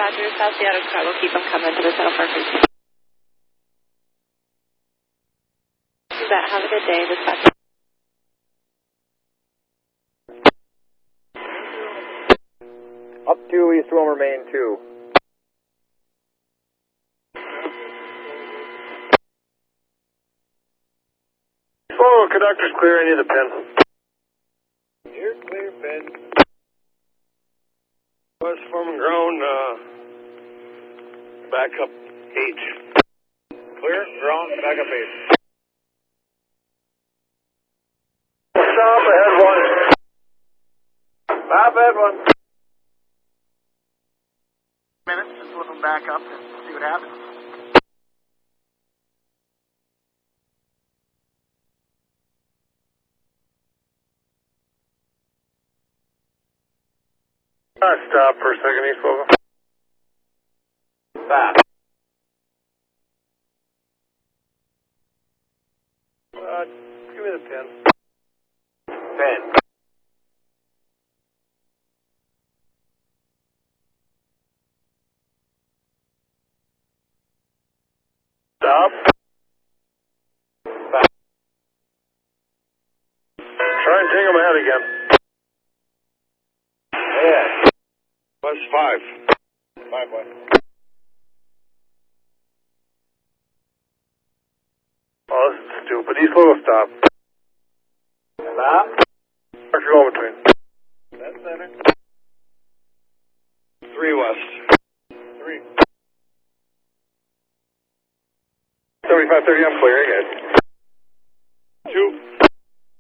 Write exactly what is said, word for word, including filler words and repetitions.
Roger, South Seattle Chicago, keep them coming to the Seattle Park Region. You bet. Have a good day. Dispatch. Up to East Romer, Main two. Oh, conductor's clear. I need the pin. You're clear, Ben. West Foreman ground, uh, back up H. Clear, ground, back up eight. Stop, ahead one. Stop, ahead one. Minutes, just flip them back up and see what happens. Uh, stop for a second, East Fogo. Stop. Uh, give me the pin. Pin. Stop. Stop. Try and take them ahead again. Ahead. West five. Five one. Oh, this is stupid. East Fogo, stop. Stop. Where's your go between? That's center. Three west. Three. seventy-five thirty, I'm clear, I guess.